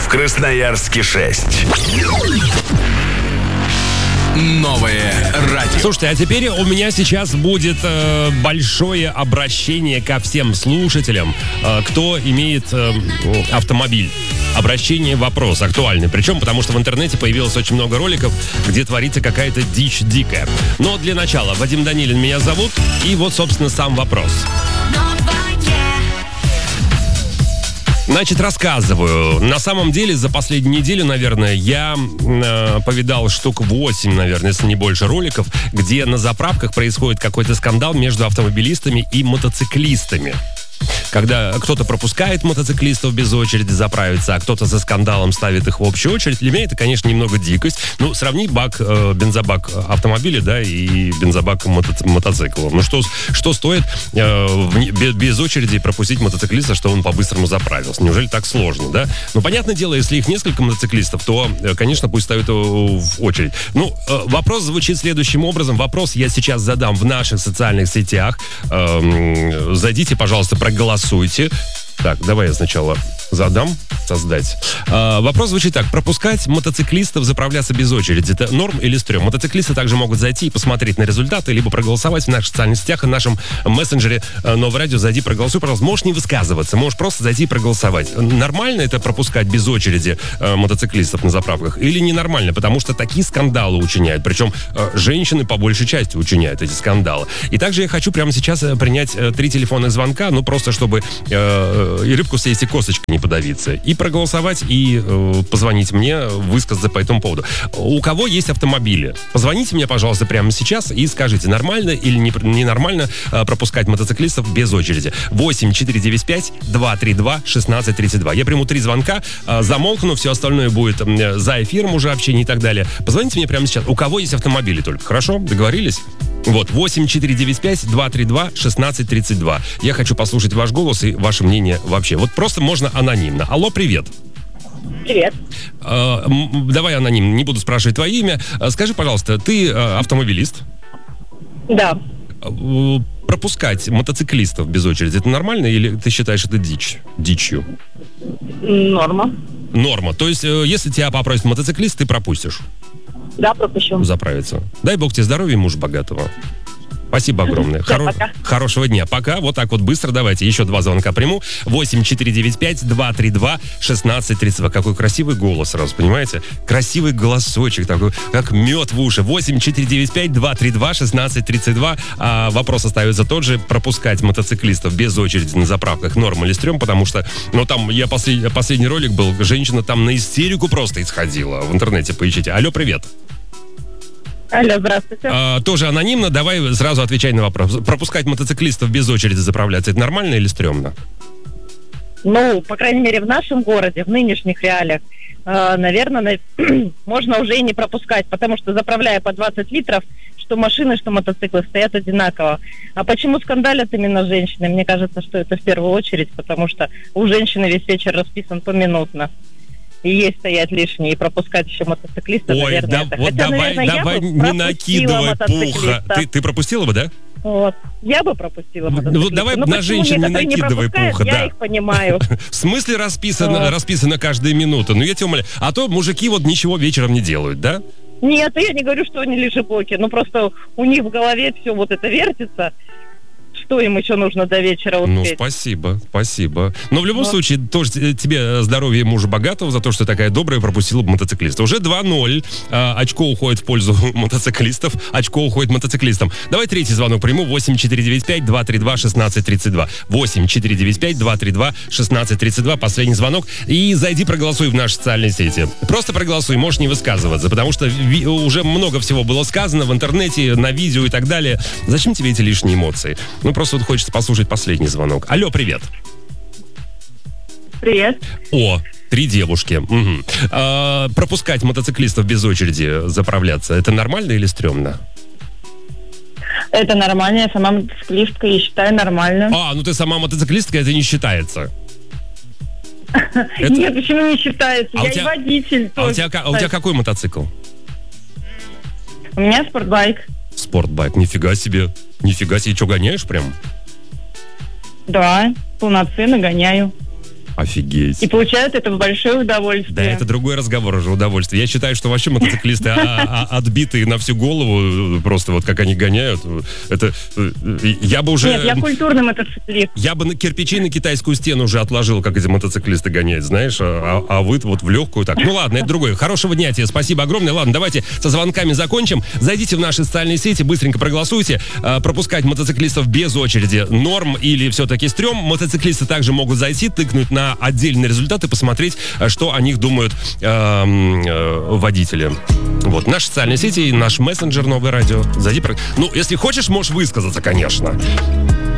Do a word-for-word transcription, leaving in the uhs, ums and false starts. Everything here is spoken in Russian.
Красноярске шесть. Новое радио. Слушайте, а теперь у меня сейчас будет э, большое обращение ко всем слушателям, э, кто имеет э, автомобиль. Обращение, вопрос актуальный. Причем потому, что в интернете появилось очень много роликов, где творится какая-то дичь дикая. Но для начала, Вадим Данилин меня зовут, и вот, собственно, сам вопрос. Значит, рассказываю. На самом деле, за последнюю неделю, наверное, я э, повидал штук восемь, наверное, если не больше роликов, где на заправках происходит какой-то скандал между автомобилистами и мотоциклистами. Когда кто-то пропускает мотоциклистов без очереди заправиться, а кто-то за скандалом ставит их в общую очередь. Для меня это, конечно, немного дикость. Ну, сравни бак, э, бензобак автомобиля, да, и бензобак мото- мотоцикла. Ну, что, что стоит э, в, без очереди пропустить мотоциклиста, что он по-быстрому заправился? Неужели так сложно, да? Ну, понятное дело, если их несколько мотоциклистов, то, э, конечно, пусть ставят его в очередь. Ну, э, вопрос звучит следующим образом. Вопрос я сейчас задам в наших социальных сетях. Э, зайдите, пожалуйста, проголосуйте. Так, давай я сначала задам, создать. А, вопрос звучит так. Пропускать мотоциклистов заправляться без очереди. Это норм или стрём? Мотоциклисты также могут зайти и посмотреть на результаты, либо проголосовать в наших социальных сетях и в нашем мессенджере Новое радио. Зайди, проголосуй, пожалуйста. Можешь не высказываться, можешь просто зайти и проголосовать. Нормально это пропускать без очереди э, мотоциклистов на заправках или ненормально? Потому что такие скандалы учиняют. Причем э, женщины по большей части учиняют эти скандалы. И также я хочу прямо сейчас принять э, три телефонных звонка, ну просто чтобы э, и рыбку съесть, и косточка не подавиться. И проголосовать, и э, позвонить мне, высказаться по этому поводу. У кого есть автомобили? Позвоните мне, пожалуйста, прямо сейчас и скажите, нормально или не, ненормально э, пропускать мотоциклистов без очереди. восемь четыре девять пять два три два шестнадцать тридцать два. Я приму три звонка, э, замолкну, все остальное будет э, за эфиром уже общение и так далее. Позвоните мне прямо сейчас. У кого есть автомобили только? Хорошо? Договорились? Вот, восемь четыре девять пять два три два шестнадцать тридцать два. Я хочу послушать ваш голос и ваше мнение вообще. Вот просто можно анонимно. Алло, привет. Привет. Э, давай анонимно, не буду спрашивать твое имя. Э, скажи, пожалуйста, ты э, автомобилист? Да. Э, пропускать мотоциклистов без очереди, это нормально или ты считаешь это дичь, дичью? Норма. Норма. То есть, э, если тебя попросит мотоциклист, ты пропустишь? Да, пропущу. Заправиться. Дай бог тебе здоровья и муж богатого. Спасибо огромное. Все, Хоро... пока. Хорошего дня. Пока. Вот так вот быстро. Давайте еще два звонка приму. восемь четыре девять пять два три два шестнадцать тридцать два. Какой красивый голос сразу, понимаете? Красивый голосочек такой, как мед в уши. восемь четыре девять пять два три два шестнадцать тридцать два. А вопрос остается тот же. Пропускать мотоциклистов без очереди на заправках норм или стрём, потому что, ну там, я послед... последний ролик был, женщина там на истерику просто исходила. В интернете поищите. Алло, привет. Алло, здравствуйте. А, тоже анонимно, давай сразу отвечай на вопрос. Пропускать мотоциклистов без очереди заправляться, это нормально или стрёмно? Ну, по крайней мере, в нашем городе, в нынешних реалиях, э, наверное, на... можно уже и не пропускать, потому что, заправляя по двадцать литров, что машины, что мотоциклы стоят одинаково. А почему скандалят именно женщины? Мне кажется, что это в первую очередь, потому что у женщины весь вечер расписан поминутно. И ей стоять лишние, и пропускать еще мотоциклиста, Ой, наверное, да, это. вот Хотя, давай, наверное, давай я бы не накидывай пуха. мотоциклиста. Ты, ты пропустила бы, да? Вот. Я бы пропустила Ну, мотоциклиста. давай Но на женщин не накидывай не пуха, я да. их понимаю. В смысле расписано, Вот. расписано каждая минута? Ну, я тебя умоляю. А то мужики вот ничего вечером не делают, да? Нет, я не говорю, что они лежебоки, но просто у них в голове все вот это вертится. Что им еще нужно до вечера успеть? Ну, спасибо, спасибо. Но в любом Вот. случае, тоже тебе здоровья мужа богатого за то, что ты такая добрая, пропустила мотоциклиста. Уже два ноль. А, очко уходит в пользу мотоциклистов, очко уходит мотоциклистам. Давай третий звонок приму. восемь четыре девять пять два три два шестнадцать тридцать два. восемь четыре девять пять два три два шестнадцать тридцать два. Последний звонок. И зайди, проголосуй в наши социальные сети. Просто проголосуй, можешь не высказываться, потому что ви- уже много всего было сказано в интернете, на видео и так далее. Зачем тебе эти лишние эмоции? Ну, просто вот хочется послушать последний звонок. Алло, привет. Привет. О, три девушки. Угу. А, пропускать мотоциклистов без очереди заправляться, это нормально или стрёмно? Это нормально, я сама мотоциклистка и считаю нормально. А, ну ты сама мотоциклистка, это не считается. Это... Нет, почему не считается? А я у тебя... и водитель А у тоже. тебя, а у тебя какой мотоцикл? У меня спортбайк. Спортбайк, нифига себе. Нифига себе, что, гоняешь прям? Да, полноценно гоняю. Офигеть. И получают это в большое удовольствие. Да, это другой разговор уже, удовольствие. Я считаю, что вообще мотоциклисты а, а, отбитые на всю голову, просто вот как они гоняют. Это я бы уже... Нет, я культурный мотоциклист. Я бы на кирпичи на китайскую стену уже отложил, как эти мотоциклисты гоняют, знаешь, а, а вы вот в легкую так. Ну ладно, это другое. Хорошего дня тебе, спасибо огромное. Ладно, давайте со звонками закончим. Зайдите в наши социальные сети, быстренько проголосуйте. Пропускать мотоциклистов без очереди норм или все-таки стрём. Мотоциклисты также могут зайти, тыкнуть на отдельные результаты, посмотреть, что о них думают э, э, водители. Вот, наши социальные сети и наш мессенджер «Новое радио». Зайди, про... Ну, если хочешь, можешь высказаться, конечно.